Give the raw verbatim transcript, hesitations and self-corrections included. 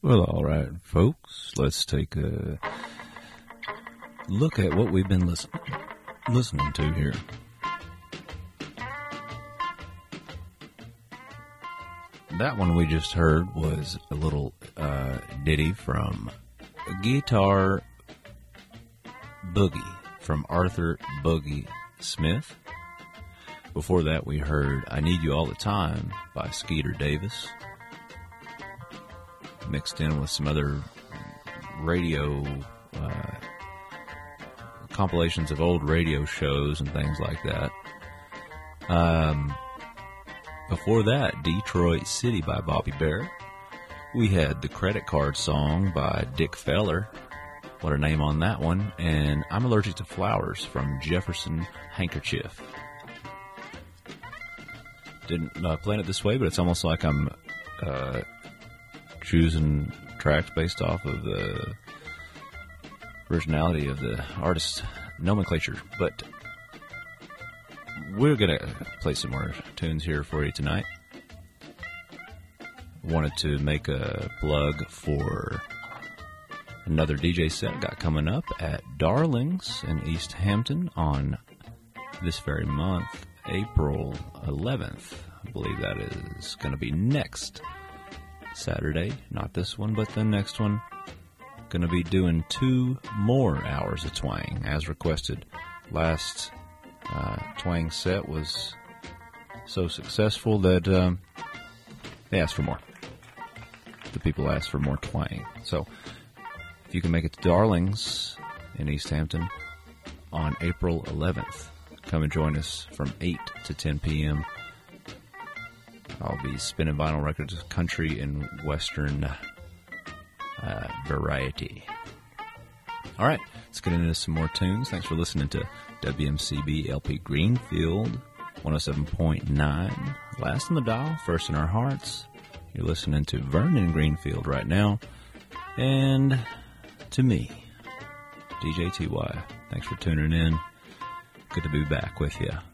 Well, all right, folks, let's take a look at what we've been listen- listening to here. That one we just heard was a little uh, ditty from Guitar Boogie from Arthur Boogie Smith. Before that, we heard I Need You All the Time by Skeeter Davis, mixed in with some other radio uh, compilations of old radio shows and things like that. Um, before that, Detroit City by Bobby Bare. We had The Credit Card Song by Dick Feller. What a name on that one. And I'm Allergic to Flowers from Jefferson Handkerchief. Didn't uh, plan it this way, but it's almost like I'm uh, choosing tracks based off of the originality of the artist's nomenclature. But we're going to play some more tunes here for you tonight. Wanted to make a plug for another D J set got coming up at Darlings in East Hampton on this very month, April eleventh. I believe that is going to be next Saturday. Not this one, but the next one. Going to be doing two more hours of twang as requested. Last uh, twang set was so successful that um, they asked for more. The people asked for more twang. So if you can make it to Darlings in East Hampton on April eleventh, come and join us from eight to ten p.m. I'll be spinning vinyl records of country and western uh, variety. All right, let's get into some more tunes. Thanks for listening to W M C B L P Greenfield one oh seven point nine. Last on the dial, first in our hearts. You're listening to Vernon Greenfield right now. And to me, D J T Y. Thanks for tuning in. Good to be back with you.